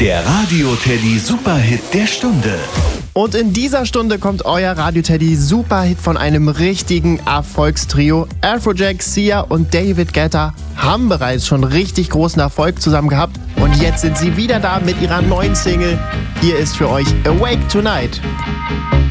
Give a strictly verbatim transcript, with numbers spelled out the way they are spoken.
Der Radio Teddy Superhit der Stunde. Und in dieser Stunde kommt euer Radio Teddy Superhit von einem richtigen Erfolgstrio. Afrojack, Sia und David Guetta haben bereits schon richtig großen Erfolg zusammen gehabt. Und jetzt sind sie wieder da mit ihrer neuen Single. Hier ist für euch Awake Tonight.